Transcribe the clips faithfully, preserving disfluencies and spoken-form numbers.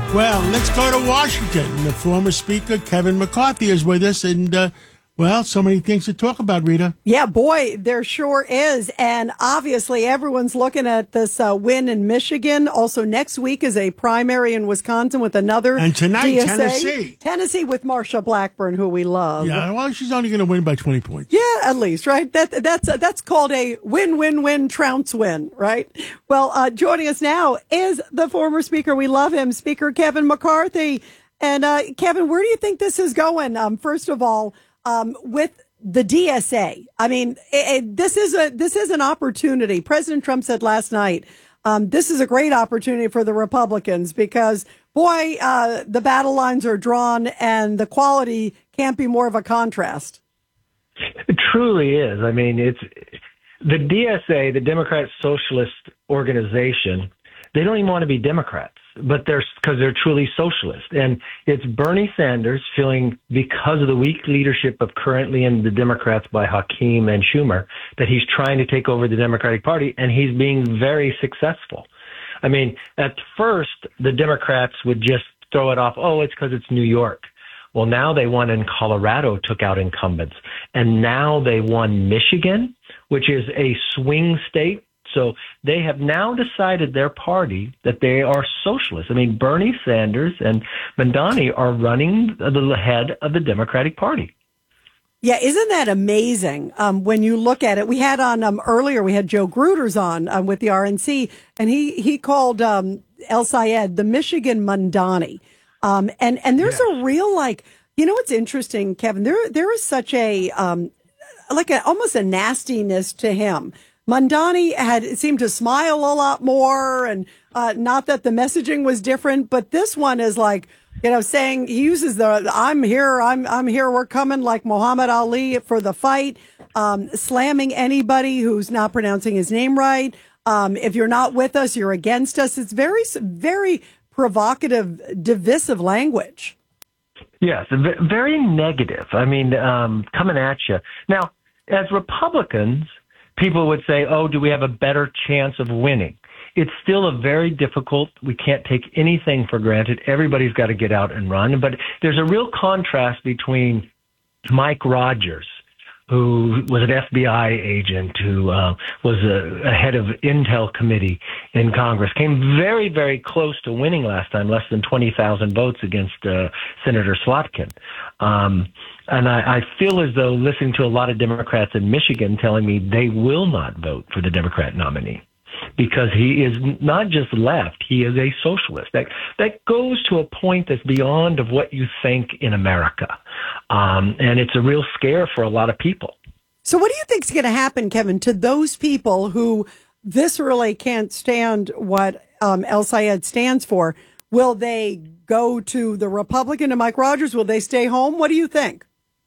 Well, let's go to Washington. The former Speaker, Kevin McCarthy, is with us. And, uh, well, so many things to talk about, Rita. Yeah, boy, there sure is. And obviously, everyone's looking at this uh, win in Michigan. Also, next week is a primary in Wisconsin with another. And tonight, D S A. Tennessee. Tennessee with Marsha Blackburn, who we love. Yeah, well, she's only going to win by twenty points. Yeah, at least, right? That That's uh, that's called a win-win-win trounce win, right? Well, uh, joining us now is the former Speaker. We love him, Speaker Kevin McCarthy. And, uh, Kevin, where do you think this is going? Um, first of all, Um, with the D S A, I mean, it, it, this is a this is an opportunity. President Trump said last night, um, this is a great opportunity for the Republicans because, boy, uh, the battle lines are drawn and the quality can't be more of a contrast. It truly is. I mean, it's the D S A, the Democrat Socialist Organization. They don't even want to be Democrats, but they're because they're truly socialist. And it's Bernie Sanders feeling, because of the weak leadership of currently in the Democrats by Hakeem and Schumer, that he's trying to take over the Democratic Party, and he's being very successful. I mean, at first, the Democrats would just throw it off. Oh, it's because it's New York. Well, now they won in Colorado, took out incumbents. And now they won Michigan, which is a swing state. So they have now decided, their party, that they are socialists. I mean, Bernie Sanders and Mamdani are running the head of the Democratic Party. Yeah, isn't that amazing? Um, when you look at it, we had on um, earlier, we had Joe Gruters on um, with the R N C, and he he called um, El Sayed the Michigan Mamdani. Um, and and there's yes. a real, like, you know what's interesting, Kevin? There there is such a um, like a almost a nastiness to him. Mamdani had seemed to smile a lot more, and uh, not that the messaging was different, but this one is like, you know, saying he uses the "I'm here, I'm I'm here, we're coming" like Muhammad Ali for the fight, um, slamming anybody who's not pronouncing his name right. Um, if you're not with us, you're against us. It's very very provocative, divisive language. Yes, very negative. I mean, um, coming at you now as Republicans. People would say, oh, do we have a better chance of winning? It's still a very difficult, we can't take anything for granted. Everybody's got to get out and run. But there's a real contrast between Mike Rogers, who was an F B I agent, who uh, was a, a head of Intel committee in Congress, came very, very close to winning last time, less than twenty thousand votes against uh, Senator Slotkin. Um, And I, I feel as though listening to a lot of Democrats in Michigan telling me they will not vote for the Democrat nominee because he is not just left, he is a socialist. That that goes to a point that's beyond of what you think in America. Um, and it's a real scare for a lot of people. So what do you think is going to happen, Kevin, to those people who viscerally can't stand what um, El Sayed stands for? Will they go to the Republican and Mike Rogers? Will they stay home? What do you think?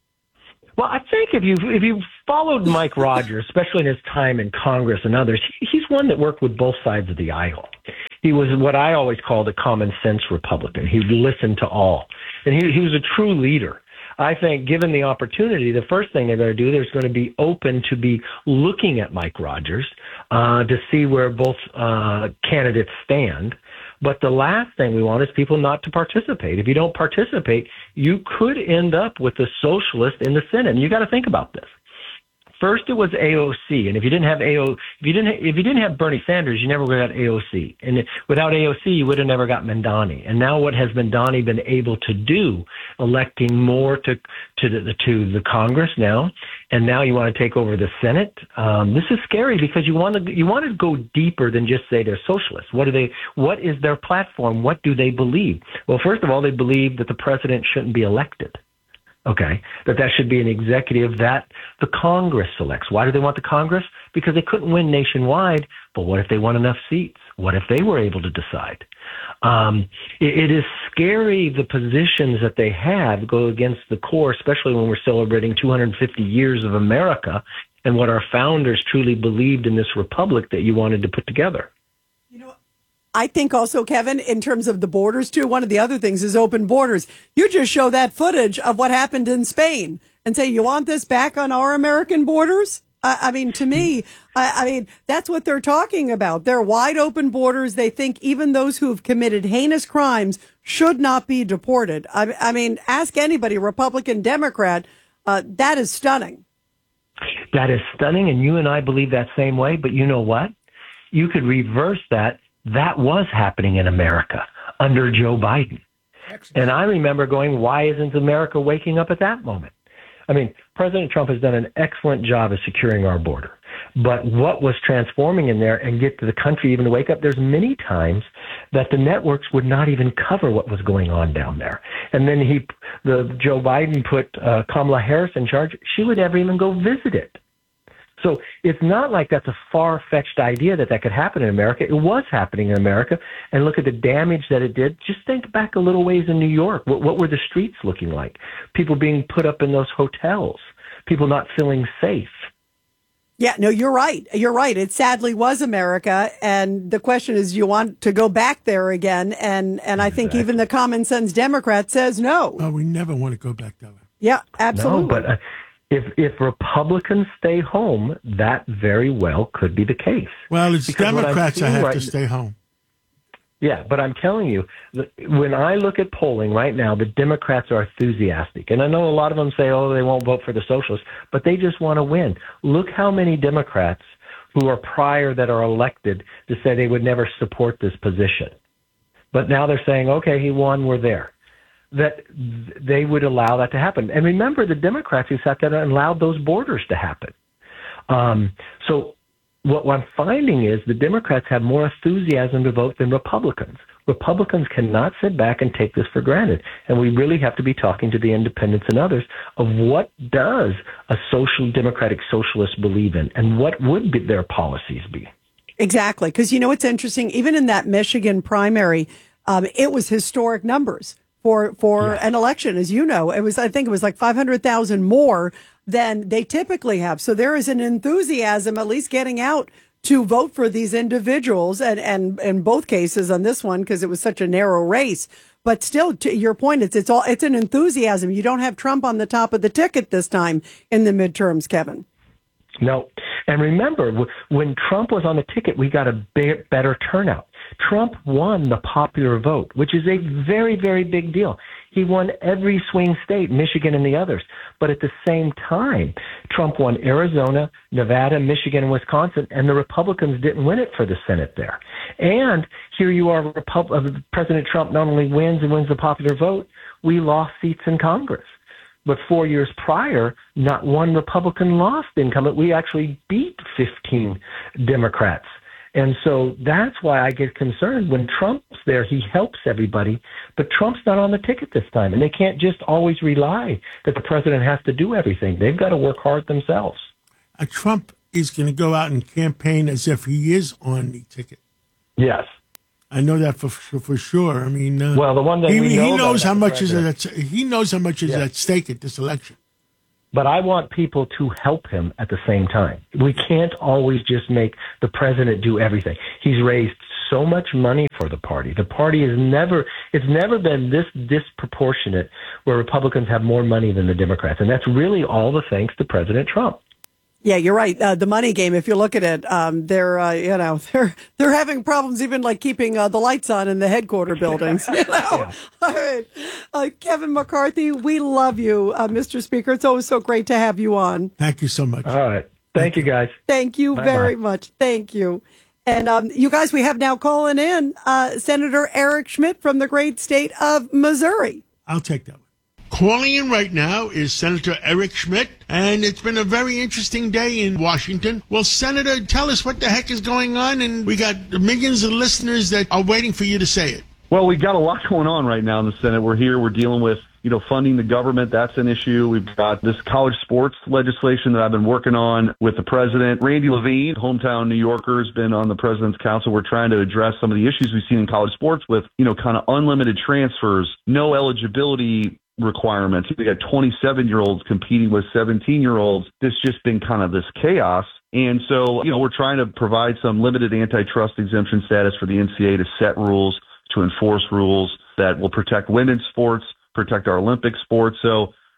Well, I think if you if you followed Mike Rogers, especially in his time in Congress and others, he's one that worked with both sides of the aisle. He was what I always called a common sense Republican. He listened to all, and he he was a true leader. I think, given the opportunity, the first thing they're going to do, there's going to be open to be looking at Mike Rogers uh, to see where both uh, candidates stand. But the last thing we want is people not to participate. If you don't participate, you could end up with a socialist in the Senate. And you got to think about this. First, it was A O C, and if you didn't have A O, if you didn't, if you didn't have Bernie Sanders, you never would have got A O C, and without A O C, you would have never got Mamdani. And now, what has Mamdani been able to do, electing more to to the to the Congress now, and now you want to take over the Senate? Um, this is scary because you want to you want to go deeper than just say they're socialists. What do they? What is their platform? What do they believe? Well, first of all, they believe that the president shouldn't be elected. Okay, that that should be an executive that the Congress selects. Why do they want the Congress? Because they couldn't win nationwide, but what if they won enough seats? What if they were able to decide? Um, it, it is scary, the positions that they have go against the core, especially when we're celebrating two hundred fifty years of America and what our founders truly believed in this republic that you wanted to put together. You know, I think also, Kevin, in terms of the borders, too, one of the other things is open borders. You just show that footage of what happened in Spain and say, you want this back on our American borders? I, I mean, to me, I, I mean, that's what they're talking about. They're wide open borders. They think even those who have committed heinous crimes should not be deported. I, I mean, ask anybody, Republican, Democrat, uh, that is stunning. That is stunning, and you and I believe that same way. But you know what? You could reverse that. That was happening in America under Joe Biden. Excellent. And I remember going, why isn't America waking up at that moment? I mean, President Trump has done an excellent job of securing our border. But what was transforming in there and get to the country even to wake up, there's many times that the networks would not even cover what was going on down there. And then he, the Joe Biden put uh, Kamala Harris in charge. She would never even go visit it. So it's not like that's a far-fetched idea that that could happen in America. It was happening in America. And look at the damage that it did. Just think back a little ways in New York. What, what were the streets looking like? People being put up in those hotels, people not feeling safe. Yeah, no, you're right. You're right. It sadly was America. And the question is, you want to go back there again? And, and I think even the common sense Democrat says no. Oh, we never want to go back there. Yeah, absolutely. No, but uh, if if Republicans stay home, that very well could be the case. Well, it's because Democrats that have right, to stay home. Yeah, but I'm telling you, when I look at polling right now, the Democrats are enthusiastic. And I know a lot of them say, oh, they won't vote for the socialists, but they just want to win. Look how many Democrats who are prior that are elected to say they would never support this position. But now they're saying, okay, he won, we're there. That they would allow that to happen. And remember, the Democrats who sat there and allowed those borders to happen. Um, so what I'm finding is the Democrats have more enthusiasm to vote than Republicans. Republicans cannot sit back and take this for granted. And we really have to be talking to the independents and others of what does a social democratic socialist believe in and what would be their policies be. Exactly. Because, you know, it's interesting. Even in that Michigan primary, um, it was historic numbers for for yeah. an election. As you know, it was, I think it was like five hundred thousand more than they typically have. So there is an enthusiasm, at least getting out to vote for these individuals. And, and in both cases on this one, because it was such a narrow race. But still, to your point, it's it's all it's an enthusiasm. You don't have Trump on the top of the ticket this time in the midterms, Kevin. No. And remember, when Trump was on the ticket, we got a big, better turnout. Trump won the popular vote, which is a very, very big deal. He won every swing state, Michigan and the others. But at the same time, Trump won Arizona, Nevada, Michigan, and Wisconsin, and the Republicans didn't win it for the Senate there. And here you are, Repub- President Trump not only wins and wins the popular vote, we lost seats in Congress. But four years prior, not one Republican lost income. We actually beat fifteen Democrats. And so that's why I get concerned. When Trump's there, he helps everybody, but Trump's not on the ticket this time. And they can't just always rely that the president has to do everything. They've got to work hard themselves. Uh, Trump is going to go out and campaign as if he is on the ticket. Yes. I know that for for sure. I mean, uh, well, the one that he, we know he knows how much is president. at he knows how much is yes. at stake at this election. But I want people to help him at the same time. We can't always just make the president do everything. He's raised so much money for the party. The party has never, it's never been this disproportionate where Republicans have more money than the Democrats. And that's really all the thanks to President Trump. Yeah, you're right. Uh, the money game, if you look at it, um, they're, uh, you know, they're, they're having problems even like keeping uh, the lights on in the headquarter buildings. You know? Yeah. All right. Uh, Kevin McCarthy, we love you, uh, Mister Speaker. It's always so great to have you on. Thank you so much. All right. Thank you, guys. Thank you Bye-bye. very much. Thank you. And um, you guys, we have now calling in uh, Senator Eric Schmitt from the great state of Missouri. I'll take that one. Calling in right now is Senator Eric Schmitt, and it's been a very interesting day in Washington. Well, Senator, tell us what the heck is going on, and we got millions of listeners that are waiting for you to say it. Well, we've got a lot going on right now in the Senate. We're here, we're dealing with, you know, funding the government. That's an issue. We've got this college sports legislation that I've been working on with the president. Randy Levine, hometown New Yorker, has been on the president's council. We're trying to address some of the issues we've seen in college sports with, you know, kind of unlimited transfers, no eligibility requirements. We got twenty-seven-year-olds competing with seventeen-year-olds. It's just been kind of this chaos. And so, you know, we're trying to provide some limited antitrust exemption status for the N C A A to set rules, to enforce rules that will protect women's sports, protect our Olympic sports. So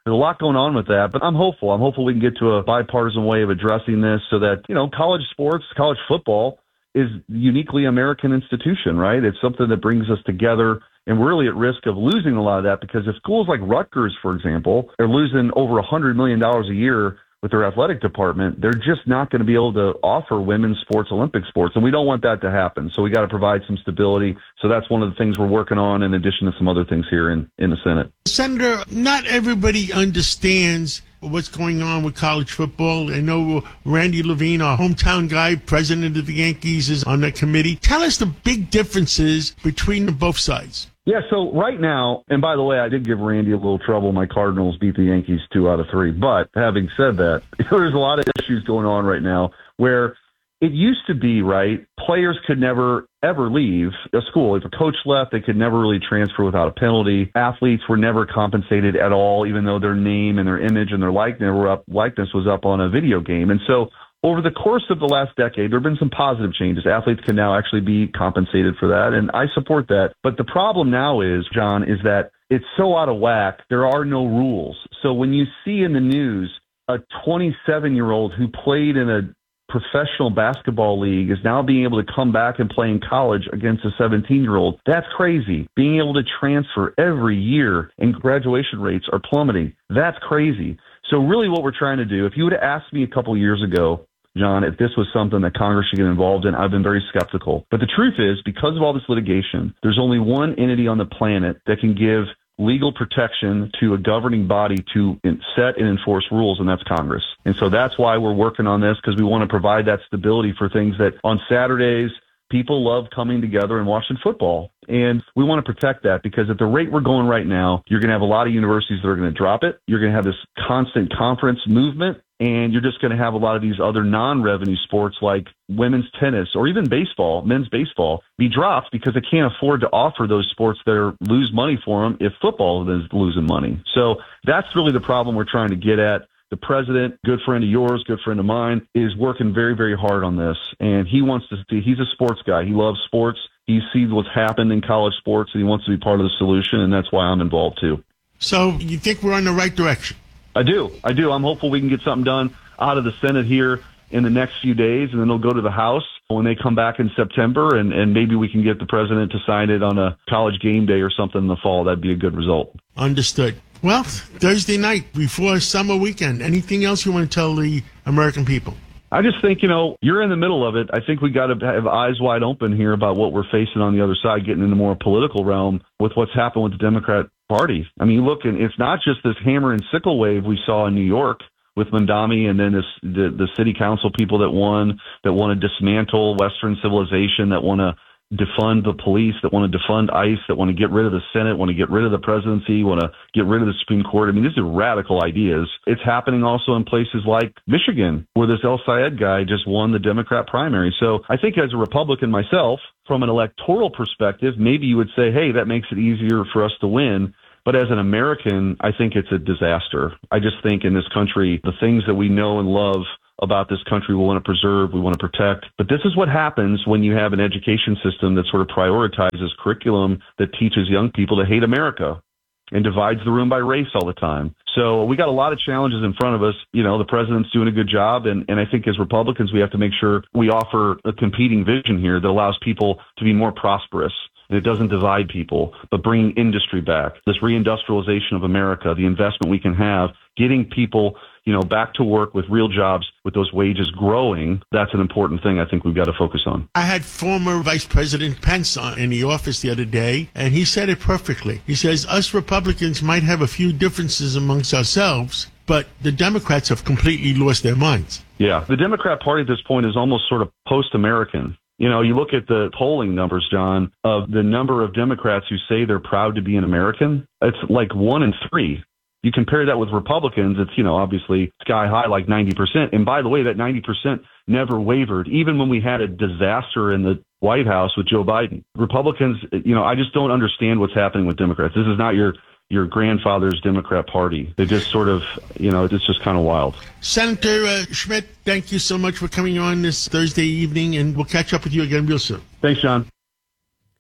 there's a lot going on with that, but I'm hopeful. I'm hopeful we can get to a bipartisan way of addressing this so that, you know, college sports, college football is a uniquely American institution, right? It's something that brings us together, and we're really at risk of losing a lot of that because if schools like Rutgers, for example, are losing over one hundred million dollars a year with their athletic department, they're just not going to be able to offer women's sports, Olympic sports, and we don't want that to happen. So we got to provide some stability. So that's one of the things we're working on in addition to some other things here in, in the Senate. Senator, not everybody understands what's going on with college football. I know Randy Levine, our hometown guy, president of the Yankees, is on that committee. Tell us the big differences between both sides. Yeah, so right now, and by the way, I did give Randy a little trouble. My Cardinals beat the Yankees two out of three. But having said that, there's a lot of issues going on right now where it used to be, right, players could never, ever leave a school. If a coach left, they could never really transfer without a penalty. Athletes were never compensated at all, even though their name and their image and their likeness were up, likeness was up on a video game. And so over the course of the last decade, there have been some positive changes. Athletes can now actually be compensated for that, and I support that. But the problem now is, John, is that it's so out of whack, there are no rules. So when you see in the news a twenty-seven-year-old who played in a professional basketball league is now being able to come back and play in college against a seventeen-year-old, that's crazy. Being able to transfer every year and graduation rates are plummeting. That's crazy. So really what we're trying to do, if you would have asked me a couple of years ago, John, if this was something that Congress should get involved in, I've been very skeptical. But the truth is, because of all this litigation, there's only one entity on the planet that can give legal protection to a governing body to set and enforce rules, and that's Congress. And so that's why we're working on this, because we want to provide that stability for things that on Saturdays, people love coming together and watching football. And we want to protect that because at the rate we're going right now, you're going to have a lot of universities that are going to drop it. You're going to have this constant conference movement. And you're just going to have a lot of these other non-revenue sports like women's tennis or even baseball, men's baseball, be dropped because they can't afford to offer those sports that are, lose money for them if football is losing money. So that's really the problem we're trying to get at. The president, good friend of yours, good friend of mine, is working very, very hard on this. And he wants to see, he's a sports guy. He loves sports. He sees what's happened in college sports, and he wants to be part of the solution, and that's why I'm involved too. So you think we're in the right direction? I do. I do. I'm hopeful we can get something done out of the Senate here in the next few days, and then they'll go to the House when they come back in September, and, and maybe we can get the president to sign it on a college game day or something in the fall. That'd be a good result. Understood. Well, Thursday night before summer weekend, anything else you want to tell the American people? I just think, you know, you're in the middle of it. I think we got to have eyes wide open here about what we're facing on the other side, getting into more political realm with what's happened with the Democrat Party. I mean, look, and it's not just this hammer and sickle wave we saw in New York with Mamdani and then this, the, the city council people that won, that want to dismantle Western civilization, that want to defund the police, that want to defund ICE, that want to get rid of the Senate, want to get rid of the presidency, want to get rid of the Supreme Court. I mean, these are radical ideas. It's happening also in places like Michigan, where this El Sayed guy just won the Democrat primary. So I think as a Republican myself, from an electoral perspective, maybe you would say, hey, that makes it easier for us to win. But as an American, I think it's a disaster. I just think in this country, the things that we know and love about this country we want to preserve, we want to protect. But this is what happens when you have an education system that sort of prioritizes curriculum that teaches young people to hate America and divides the room by race all the time. So we got a lot of challenges in front of us. You know, the president's doing a good job. And, and I think as Republicans, we have to make sure we offer a competing vision here that allows people to be more prosperous. And it doesn't divide people, but bringing industry back, this reindustrialization of America, the investment we can have, getting people, you know, back to work with real jobs, with those wages growing. That's an important thing I think we've got to focus on. I had former Vice President Pence on in the office the other day, and he said it perfectly. He says, us Republicans might have a few differences amongst ourselves, but the Democrats have completely lost their minds. Yeah, the Democrat Party at this point is almost sort of post-American. You know, you look at the polling numbers, John, of the number of Democrats who say they're proud to be an American. It's like one in three. You compare that with Republicans, it's, you know, obviously sky high, like ninety percent. And by the way, that ninety percent never wavered, even when we had a disaster in the White House with Joe Biden. Republicans, you know, I just don't understand what's happening with Democrats. This is not your your grandfather's Democrat Party. They just sort of, you know, it's just kind of wild. Senator uh, Schmidt, thank you so much for coming on this Thursday evening, and we'll catch up with you again real soon. Thanks, John.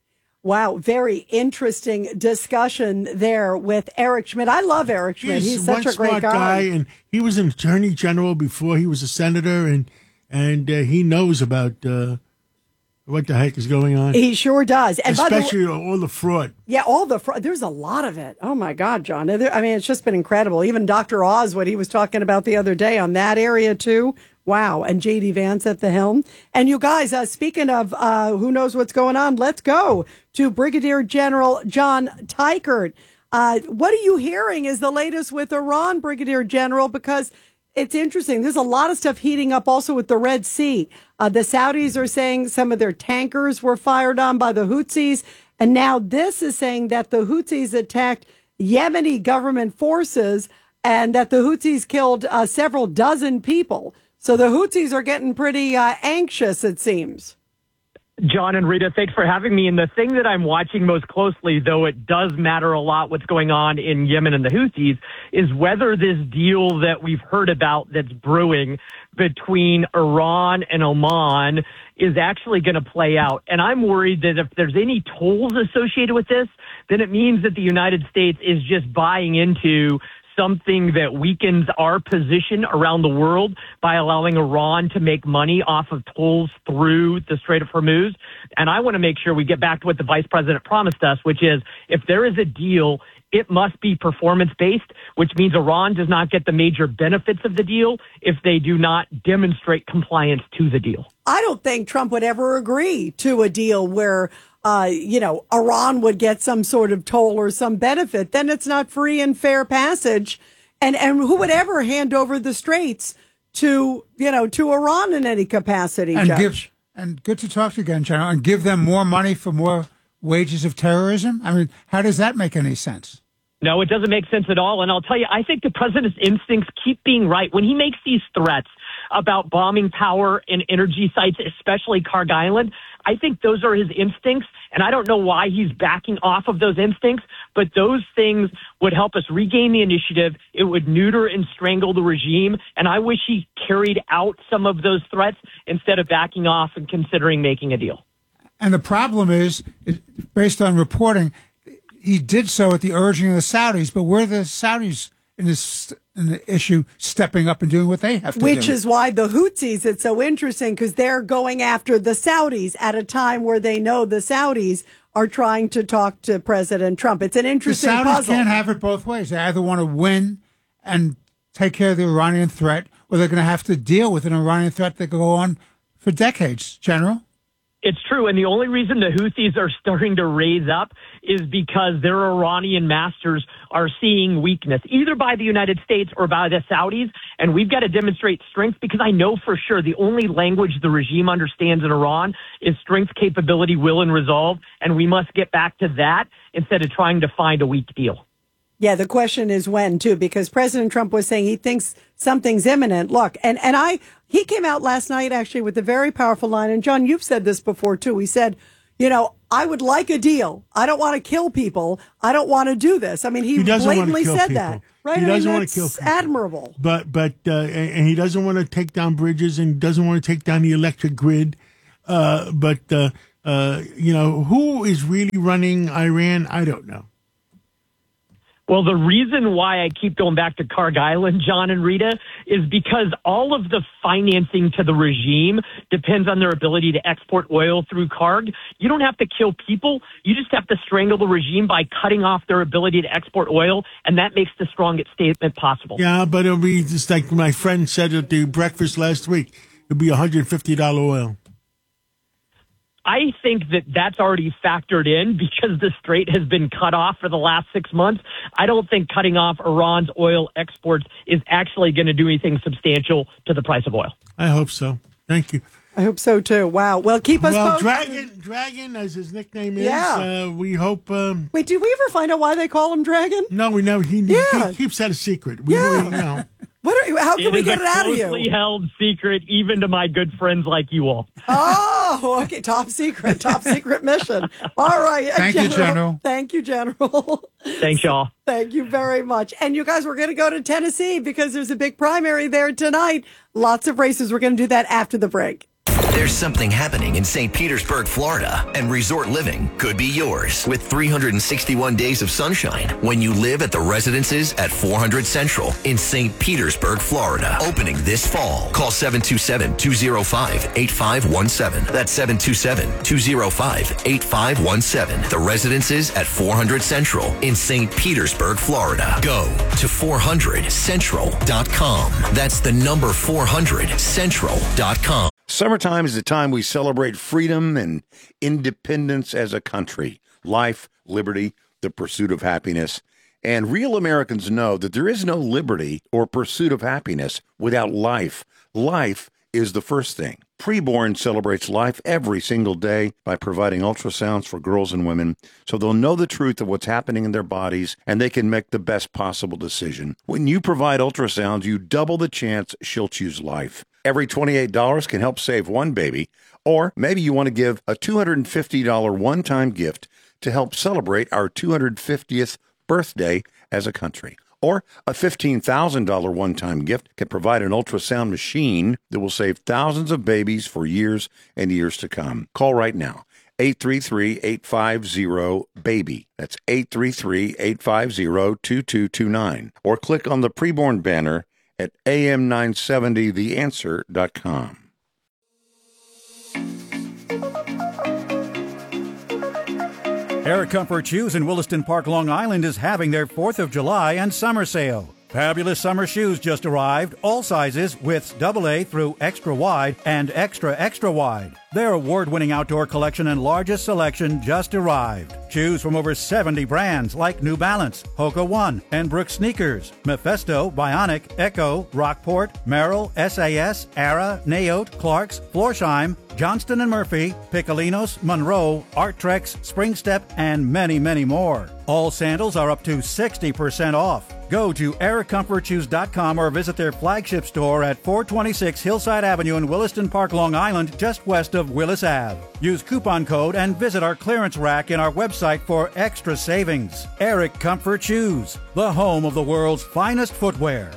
Wow, very interesting discussion there with Eric Schmidt. I love Eric Schmidt. He's, He's such one a great smart guy. guy, and he was an attorney general before he was a senator, and and uh, he knows about uh, what the heck is going on. He sure does, and especially by the, all the fraud. Yeah, all the fraud. There's a lot of it. Oh my God, John. I mean, it's just been incredible. Even Doctor Oz, what he was talking about the other day on that area too. Wow. And J D Vance at the helm. And you guys, uh, speaking of uh, who knows what's going on, let's go to Brigadier General John Teichert. Uh, what are you hearing is the latest with Iran, Brigadier General? Because it's interesting. There's a lot of stuff heating up also with the Red Sea. Uh, the Saudis are saying some of their tankers were fired on by the Houthis. And now this is saying that the Houthis attacked Yemeni government forces and that the Houthis killed uh, several dozen people. So the Houthis are getting pretty uh, anxious, it seems. John and Rita, thanks for having me. And the thing that I'm watching most closely, though it does matter a lot what's going on in Yemen and the Houthis, is whether this deal that we've heard about that's brewing between Iran and Oman is actually going to play out. And I'm worried that if there's any tolls associated with this, then it means that the United States is just buying into something that weakens our position around the world by allowing Iran to make money off of tolls through the Strait of Hormuz. And I want to make sure we get back to what the vice president promised us, which is if there is a deal, it must be performance-based, which means Iran does not get the major benefits of the deal if they do not demonstrate compliance to the deal. I don't think Trump would ever agree to a deal where Uh, you know, Iran would get some sort of toll or some benefit. Then it's not free and fair passage. And and who would ever hand over the straits to, you know, to Iran in any capacity, and Judge? Give, and good to talk to you again, General, and give them more money for more wages of terrorism? I mean, how does that make any sense? No, it doesn't make sense at all. And I'll tell you, I think the president's instincts keep being right. When he makes these threats about bombing power and energy sites, especially Karg Island, I think those are his instincts, and I don't know why he's backing off of those instincts, but those things would help us regain the initiative. It would neuter and strangle the regime, and I wish he carried out some of those threats instead of backing off and considering making a deal. And the problem is, based on reporting, he did so at the urging of the Saudis, but were the Saudis in this in the issue stepping up and doing what they have to Which do? is why the Houthis, it's so interesting because they're going after the Saudis at a time where they know the Saudis are trying to talk to President Trump. It's an interesting the Saudis puzzle. can't have it both ways. They either want to win and take care of the Iranian threat, or they're going to have to deal with an Iranian threat that could go on for decades, General. It's true, and the only reason the Houthis are starting to raise up is because their Iranian masters are seeing weakness, either by the United States or by the Saudis, and we've got to demonstrate strength because I know for sure the only language the regime understands in Iran is strength, capability, will, and resolve, and we must get back to that instead of trying to find a weak deal. Yeah, the question is when, too, because President Trump was saying he thinks something's imminent. Look, and, and I, he came out last night actually with a very powerful line. And John, you've said this before, too. He said, you know, I would like a deal. I don't want to kill people. I don't want to do this. I mean, he, He doesn't want to blatantly kill said people. that. Right? He I mean, doesn't want to that's kill people. admirable. But, but, uh, and, and he doesn't want to take down bridges and doesn't want to take down the electric grid. Uh, but, uh, uh, you know, who is really running Iran? I don't know. Well, the reason why I keep going back to Karg Island, John and Rita, is because all of the financing to the regime depends on their ability to export oil through Karg. You don't have to kill people. You just have to strangle the regime by cutting off their ability to export oil, and that makes the strongest statement possible. Yeah, but it'll be just like my friend said at the breakfast last week. It'll be one hundred fifty dollars oil. I think that that's already factored in because the strait has been cut off for the last six months. I don't think cutting off Iran's oil exports is actually going to do anything substantial to the price of oil. I hope so. Thank you. I hope so, too. Wow. Well, keep us Well, posted. Dragon, Dragon, as his nickname is, Yeah. uh, we hope... Um, Wait, did we ever find out why they call him Dragon? no, we know. He, Yeah. he keeps that a secret. We Yeah. really know. What are, how can It we is get a it out of closely you? held secret, even to my good friends like you all. Oh, okay. Top secret, top secret mission. All right. Thank you, General. Thank you, General. Thanks, y'all. Thank you very much. And you guys, we're going to go to Tennessee because there's a big primary there tonight. Lots of races. We're going to do that after the break. There's something happening in Saint Petersburg, Florida, and resort living could be yours with three hundred sixty-one days of sunshine when you live at the residences at four hundred Central in Saint Petersburg, Florida. Opening this fall. Call seven two seven, two oh five, eight five one seven. That's seven two seven, two oh five, eight five one seven. The residences at four hundred Central in Saint Petersburg, Florida. Go to four hundred central dot com. That's the number four hundred central dot com. Summertime is the time we celebrate freedom and independence as a country. Life, liberty, the pursuit of happiness. And real Americans know that there is no liberty or pursuit of happiness without life. Life is the first thing. Preborn celebrates life every single day by providing ultrasounds for girls and women so they'll know the truth of what's happening in their bodies and they can make the best possible decision. When you provide ultrasounds, you double the chance she'll choose life. Every twenty-eight dollars can help save one baby, or maybe you want to give a two hundred fifty dollars one-time gift to help celebrate our two hundred fiftieth birthday as a country. Or a fifteen thousand dollars one-time gift can provide an ultrasound machine that will save thousands of babies for years and years to come. Call right now, eight three three, eight five zero, BABY. That's eight three three, eight five zero, two two two nine. Or click on the preborn banner at A M nine seventy the answer dot com. Air Comfort Shoes in Williston Park, Long Island is having their fourth of July and summer sale. Fabulous summer shoes just arrived, all sizes, widths double A through extra wide and extra extra wide. Their award-winning outdoor collection and largest selection just arrived. Shoes from over seventy brands like New Balance, Hoka One, and Brooks Sneakers, Mephisto, Bionic, Echo, Rockport, Merrill, S A S, Ara, Naote, Clarks, Florsheim, Johnston and Murphy, Piccolinos, Monroe, Arttrex, Spring Step, and many, many more. All sandals are up to sixty percent off. Go to air comfort shoes dot com or visit their flagship store at four twenty-six Hillside Avenue in Williston Park, Long Island, just west of Willis Avenue. Use coupon code and visit our clearance rack in our website for extra savings. Eric Comfort Shoes, the home of the world's finest footwear.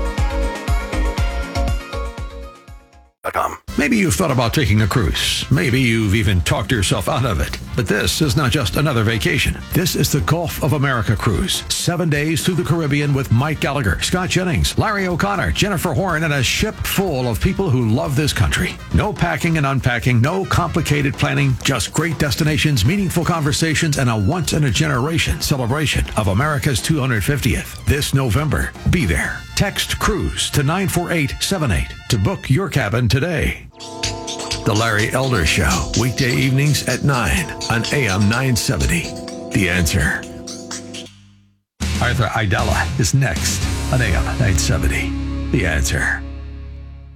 Maybe you've thought about taking a cruise. Maybe you've even talked yourself out of it. But this is not just another vacation. This is the Gulf of America cruise. Seven days through the Caribbean with Mike Gallagher, Scott Jennings, Larry O'Connor, Jennifer Horn, and a ship full of people who love this country. No packing and unpacking, no complicated planning, just great destinations, meaningful conversations, and a once-in-a-generation celebration of America's two hundred fiftieth. This November, be there. Text CRUISE to nine four eight seven eight to book your cabin today. The Larry Elder Show, weekday evenings at nine on A M nine seventy. The Answer. Arthur Aidala is next on A M nine seventy. The Answer.